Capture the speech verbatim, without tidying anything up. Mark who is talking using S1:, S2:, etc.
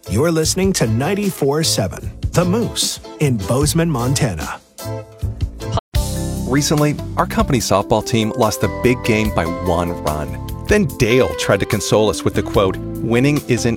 S1: You're listening to ninety-four seven The Moose in Bozeman, Montana.
S2: Recently, our company softball team lost the big game by one run. Then Dale tried to console us with the quote, "Winning isn't